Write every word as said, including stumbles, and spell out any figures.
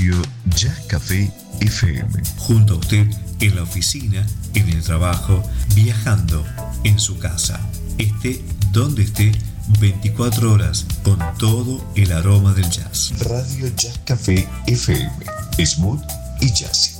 Radio Jazz Café F M. Junto a usted en la oficina, en el trabajo, viajando, en su casa. Esté donde esté, veinticuatro horas con todo el aroma del jazz. Radio Jazz Café F M. Smooth y jazzy.